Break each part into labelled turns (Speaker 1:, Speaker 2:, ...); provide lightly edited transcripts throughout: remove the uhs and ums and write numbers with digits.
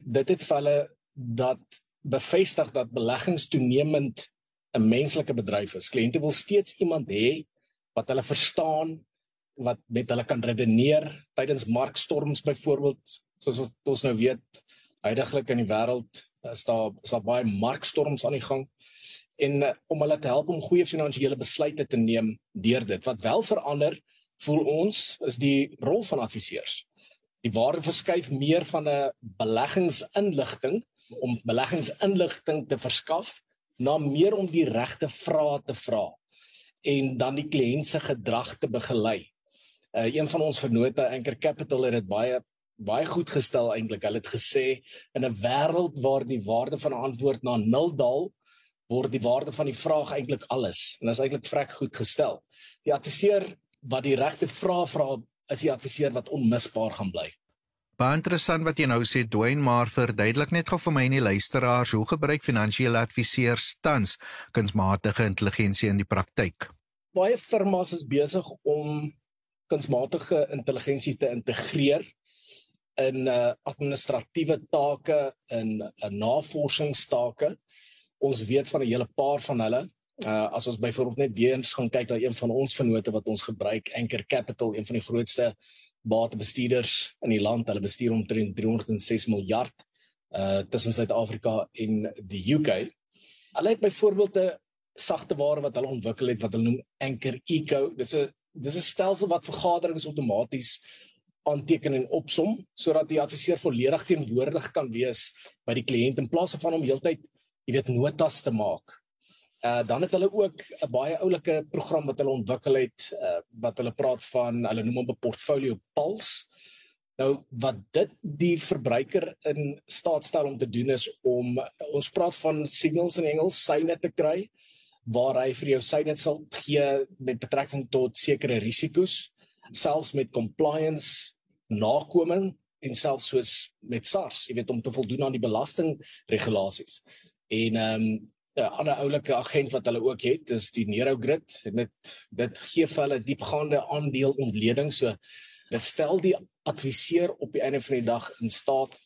Speaker 1: dit het vir hulle dat bevestig dat beleggings toenemend 'n menslike bedryf is. Kliënte wil steeds iemand hê wat hulle verstaan, wat met hulle kan redeneer tydens markstorms byvoorbeeld, soos wat ons nou weet, huidiglik in die wêreld is daar baie markstorms aan die gang, en om hulle te help om goeie finansiële besluite te neem deur dit. Wat wel verander, voel ons, is die rol van adviseurs. Die waarde verskuif meer van 'n beleggingsinligting, om beleggingsinligting te verskaf, na meer om die regte vrae te vra, en dan die kliënt se gedrag te begelei. Een van ons vennote, Anchor Capital, het dit baie goed gestel eintlik. Hulle het gesê, in 'n wêreld waar die waarde van 'n antwoord na 0 daal, word die waarde van die vraag eintlik alles. En dit is eintlik vrek goed gestel. Die adviseur wat die regte vrae vra, is die adviseur wat onmisbaar gaan bly.
Speaker 2: Baie interessant wat jy nou sê, Dwayne, maar verduidelik net gou vir my en die luisteraars, hoe gebruik finansiële adviseurs tans kunsmatige intelligensie in die praktyk?
Speaker 1: Baie firmas is besig om kunsmatige intelligensie te integreer in administratiewe take, in navorsingstake. Ons weet van 'n hele paar van hulle. As ons byvoorbeeld net weer eens gaan kyk na een van ons vennote wat ons gebruik, Anchor Capital, een van die grootste batebestuurders in die land. Hulle bestuur omtrent 306 miljard tussen Suid-Afrika en die UK. Hulle het byvoorbeeld 'n sagte ware wat hulle ontwikkel het, wat hulle noem Anchor Eco. Dis 'n stelsel wat vergaderings outomaties aanteken en opsom, sodat die adviseur volledig teenwoordig kan wees by die kliënt, in plaas van om heeltyd, notas te maak. Dan het hulle ook 'n baie oulike program wat hulle ontwikkel het, wat hulle praat van, hulle noem hom 'n portfolio Pulse. Nou, wat dit die verbruiker in staat stel om te doen is om, ons praat van signals in Engels, syne te kry, waar hy vir jou syne sal gee met betrekking tot sekere risiko's, selfs met compliance, nakoming, en selfs soos met SARS, om te voldoen aan die belastingregulasies. En 'n ander oulike agent wat hulle ook het, is die NeuroGrid, en dit gee vir hulle diepgaande aandeelontleding, so dit stel die adviseur op die einde van die dag in staat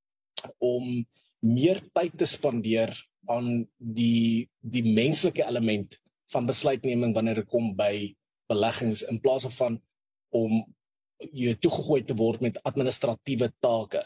Speaker 1: om meer tyd te spandeer aan die menslike element van besluitneming wanneer dit kom by beleggings, in plaas van om toegegooi te word met administratiewe take.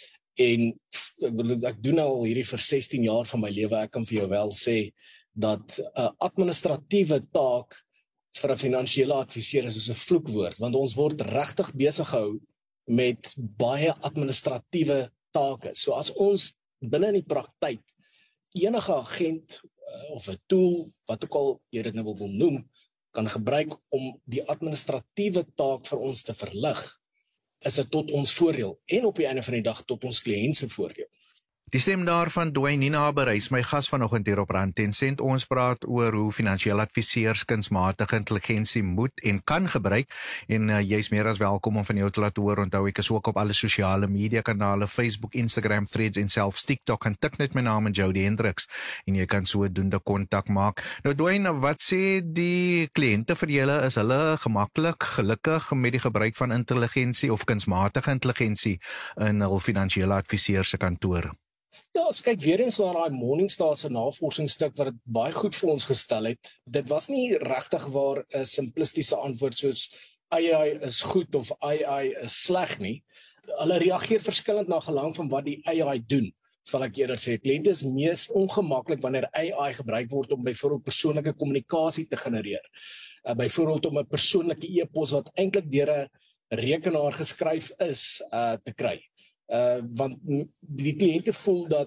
Speaker 1: En ek doen al hierdie vir 16 jaar van my lewe, ek kan vir jou wel sê, dat 'n administratiewe taak vir 'n finansiële adviseur is soos 'n vloekwoord, want ons word regtig besig gehou met baie administratiewe take. So as ons binne in die praktyk enige agent of 'n tool, wat ook al jy dit nou wil noem, kan gebruik om die administratiewe taak vir ons te verlig, is dit tot ons voordeel, en op die einde van die dag tot ons kliënt se voordeel.
Speaker 2: Die stem daarvan Dwayne Nina Bereis, my gas vanoggend hier op Rand en Sent. Ons praat oor hoe finansiële adviseurs kunsmatige intelligensie moet en kan gebruik, en jy's meer as welkom om van jou te laat hoor. Onthou, ek is ook op alle sosiale media kanale, Facebook, Instagram, Threads en selfs TikTok, en tik net my naam en Jody Hendricks, en jy kan sodoende kontak maak. Nou Dwayne, wat sê die kliënte vir julle? Is hulle gemaklik, gelukkig met die gebruik van intelligensie of kunsmatige intelligensie in hul finansiële adviseurs se kantoor?
Speaker 1: Ja, as kyk weer eens na daai Morningstar se navorsingsstuk wat dit baie goed vir ons gestel het. Dit was nie regtig waar 'n simplistiese antwoord soos AI is goed of AI is sleg nie. Hulle reageer verskillend na gelang van wat die AI doen, sal ek eerder sê. Kliënte is mees ongemaklik wanneer AI gebruik word om byvoorbeeld persoonlike kommunikasie te genereer. Byvoorbeeld om 'n persoonlike e-pos wat eintlik deur 'n rekenaar geskryf is, te kry. Want die kliënte voel dat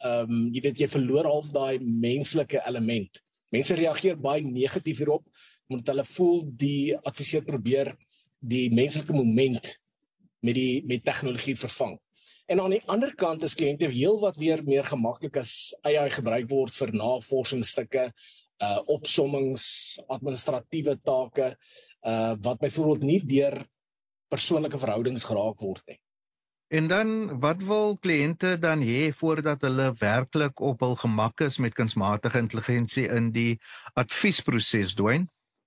Speaker 1: jy verloor half daai menslike element. Mense reageer baie negatief hierop, want hulle voel die adviseur probeer die menslike moment met tegnologie vervang. En aan die ander kant is kliënte heel wat weer meer gemaklik as AI gebruik word vir navorsingsstukke, opsommings, administratiewe take, wat byvoorbeeld nie deur persoonlike verhoudings geraak word nie.
Speaker 2: En dan, wat wil kliënte dan hê voordat hulle werklik op hul gemak is met kunsmatige intelligensie in die adviesproses, Dwayne?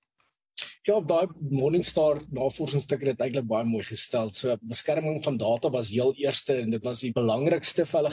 Speaker 1: Ja, daai Morningstar navorsingsstuk het eintlik baie mooi gestel. So beskerming van data was heel eerste, en dit was die belangrikste vir hulle